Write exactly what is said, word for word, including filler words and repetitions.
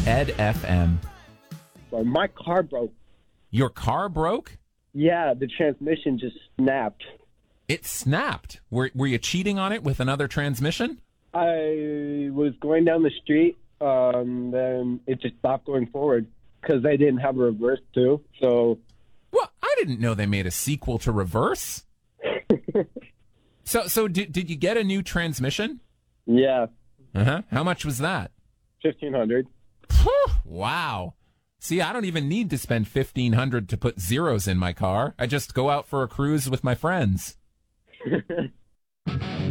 Ed F M. So my car broke. Your car broke? Yeah, the transmission just snapped. It snapped. Were, were you cheating on it with another transmission? I was going down the street, um, then it just stopped going forward because I didn't have a reverse too. So, well, I didn't know they made a sequel to Reverse. so, so did did you get a new transmission? Yeah. Uh huh. How much was that? Fifteen hundred. Wow. See, I don't even need to spend fifteen hundred to put zeros in my car. I just go out for a cruise with my friends.